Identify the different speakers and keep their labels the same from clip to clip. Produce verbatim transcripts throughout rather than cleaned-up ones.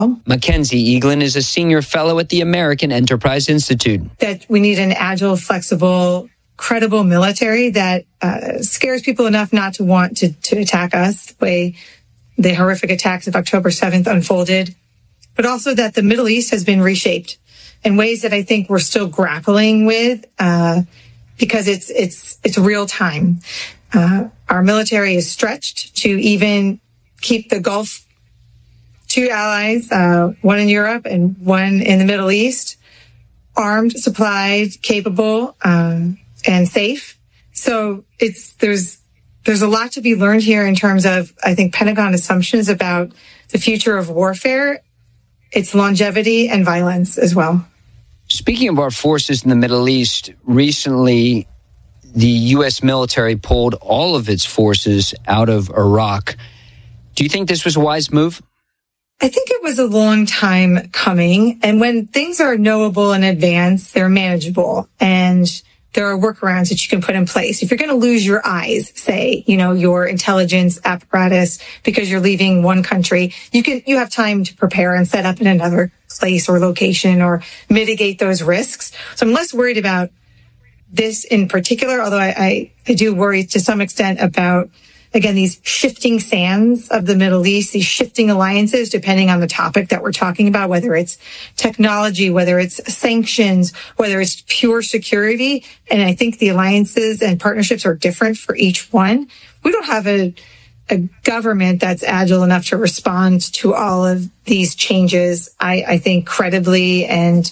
Speaker 1: Mackenzie Eaglin is a senior fellow at the American Enterprise Institute.
Speaker 2: That we need an agile, flexible, credible military that uh, scares people enough not to want to, to attack us the way the horrific attacks of October seventh unfolded, but also that the Middle East has been reshaped in ways that I think we're still grappling with uh, because it's it's it's real time. Uh, our military is stretched to even keep the Gulf, two allies, uh, one in Europe and one in the Middle East, armed, supplied, capable, um, and safe. So it's there's there's a lot to be learned here in terms of, I think, Pentagon assumptions about the future of warfare, its longevity and violence as well.
Speaker 1: Speaking of our forces in the Middle East, recently the U S military pulled all of its forces out of Iraq. Do you think this was a wise move?
Speaker 2: I think it was a long time coming. And when things are knowable in advance, they're manageable. And there are workarounds that you can put in place. If you're going to lose your eyes, say, you know, your intelligence apparatus because you're leaving one country, you can, you have time to prepare and set up in another place or location or mitigate those risks. So I'm less worried about this in particular, although I, I, I do worry to some extent about, again, these shifting sands of the Middle East, these shifting alliances, depending on the topic that we're talking about, whether it's technology, whether it's sanctions, whether it's pure security. And I think the alliances and partnerships are different for each one. We don't have a, a government that's agile enough to respond to all of these changes, I, I think, credibly and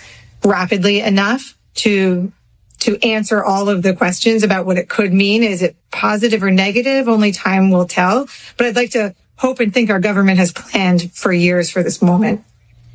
Speaker 2: rapidly enough to to answer all of the questions about what it could mean. Is it positive or negative? Only time will tell. But I'd like to hope and think our government has planned for years for this moment.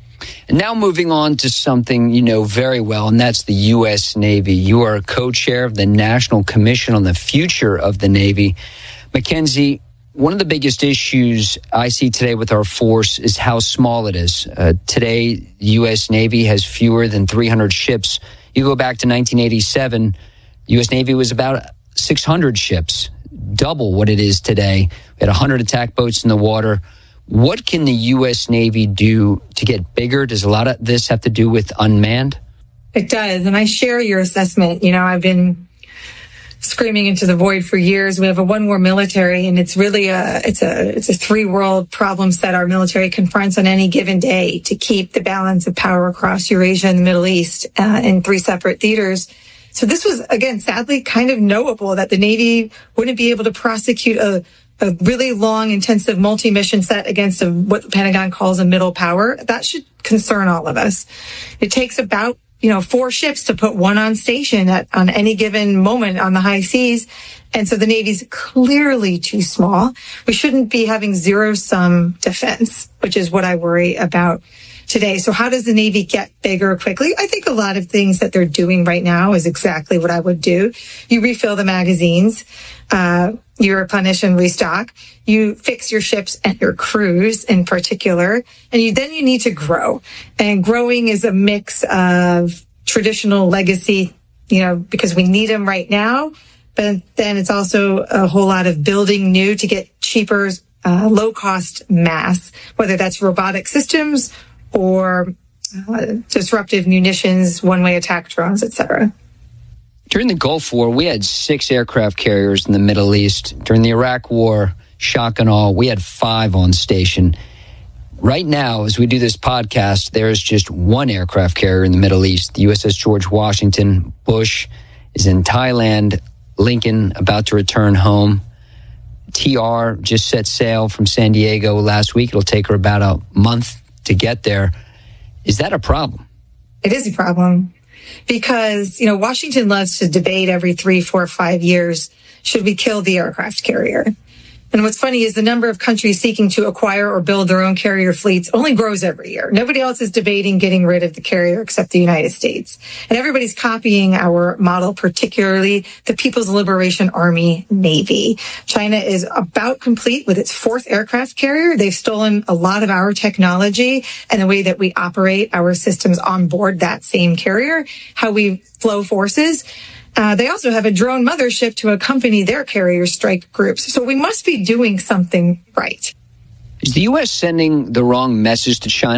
Speaker 1: And now moving on to something you know very well, and that's the U S Navy. You are a co-chair of the National Commission on the Future of the Navy. Mackenzie, one of the biggest issues I see today with our force is how small it is. Uh, today, the U S Navy has fewer than three hundred ships. You go back to nineteen eighty-seven, the U S Navy was about six hundred ships, double what it is today. We had one hundred attack boats in the water. What can the U S Navy do to get bigger? Does a lot of this have to do with unmanned?
Speaker 2: It does, and I share your assessment. You know, I've been screaming into the void for years. We have a one-war military, and it's really a it's a it's a three-world problem set our military confronts on any given day to keep the balance of power across Eurasia and the Middle East uh, in three separate theaters. So this was, again, sadly kind of knowable that the Navy wouldn't be able to prosecute a, a really long, intensive multi-mission set against a, what the Pentagon calls a middle power. That should concern all of us. It takes about you know, four ships to put one on station at, on any given moment on the high seas. And so the Navy's clearly too small. We shouldn't be having zero-sum defense, which is what I worry about today. So how does the Navy get bigger quickly? I think a lot of things that they're doing right now is exactly what I would do. You refill the magazines, uh, you replenish and restock, you fix your ships and your crews in particular, and you then you need to grow. And growing is a mix of traditional legacy, you know, because we need them right now, but then it's also a whole lot of building new to get cheaper, uh, low-cost mass, whether that's robotic systems or uh, disruptive munitions, one-way attack drones, et cetera.
Speaker 1: During the Gulf War, we had six aircraft carriers in the Middle East. During the Iraq War, shock and awe, we had five on station. Right now, as we do this podcast, there is just one aircraft carrier in the Middle East, the U S S George Washington. Bush is in Thailand. Lincoln about to return home. T R just set sail from San Diego last week. It'll take her about a month to get there. Is that a problem?
Speaker 2: It is a problem because, you know, Washington loves to debate every three, four, five years, should we kill the aircraft carrier? And what's funny is the number of countries seeking to acquire or build their own carrier fleets only grows every year. Nobody else is debating getting rid of the carrier except the United States. And everybody's copying our model, particularly the People's Liberation Army Navy. China is about complete with its fourth aircraft carrier. They've stolen a lot of our technology and the way that we operate our systems on board that same carrier, how we flow forces. Uh, they also have a drone mothership to accompany their carrier strike groups. So we must be doing something right.
Speaker 1: Is the U S sending the wrong message to China?